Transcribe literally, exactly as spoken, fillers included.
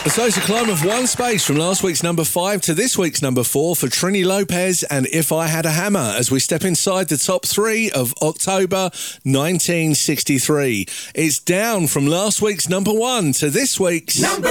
So it's a climb of one space from last week's number five to this week's number four for Trini Lopez and If I Had a Hammer as we step inside the top three of October nineteen sixty-three. It's down from last week's number one to this week's number